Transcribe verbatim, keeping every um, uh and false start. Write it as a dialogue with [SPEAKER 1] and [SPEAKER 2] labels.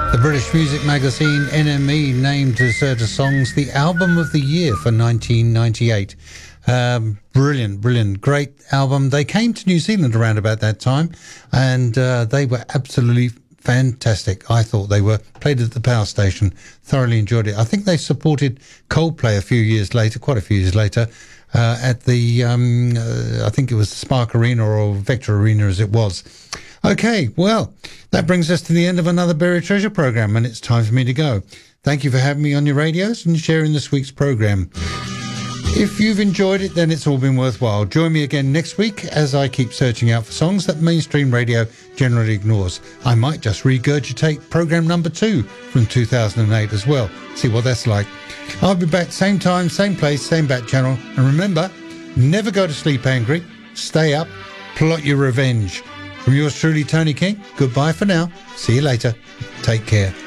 [SPEAKER 1] The British music magazine N M E named Deserter Songs the album of the year for nineteen ninety-eight. Um, brilliant, brilliant, great album. They came to New Zealand around about that time, and uh, they were absolutely fantastic. I thought they were. Played at the Power Station, thoroughly enjoyed it. I think they supported Coldplay a few years later, quite a few years later, uh, at the, um, uh, I think it was the Spark Arena or Vector Arena as it was. Okay, well, that brings us to the end of another Buried Treasure program, and it's time for me to go. Thank you for having me on your radios and sharing this week's program. If you've enjoyed it, then it's all been worthwhile. Join me again next week as I keep searching out for songs that mainstream radio generally ignores. I might just regurgitate program number two from two thousand eight as well. See what that's like. I'll be back same time, same place, same bat channel. And remember, never go to sleep angry. Stay up. Plot your revenge. From yours truly, Tony King, goodbye for now. See you later. Take care.